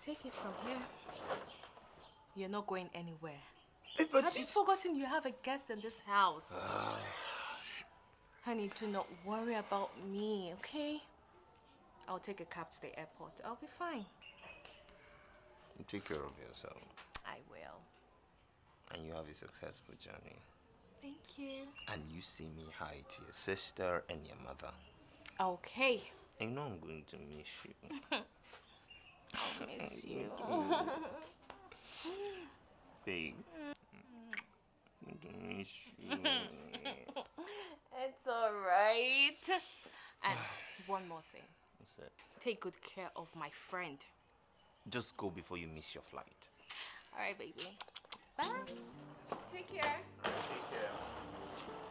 take it from here. You're not going anywhere. But have you forgotten you have a guest in this house? Honey, do not worry about me, okay? I'll take a cab to the airport. I'll be fine. Take care of yourself. I will. And you have a successful journey. Thank you. And you see me hi to your sister and your mother. Okay. I know I'm going to miss you. I'll miss you. Babe. I'm going to miss you. It's alright. And one more thing. What's that? Take good care of my friend. Just go before you miss your flight. Alright, baby. Bye. Take care. Take care.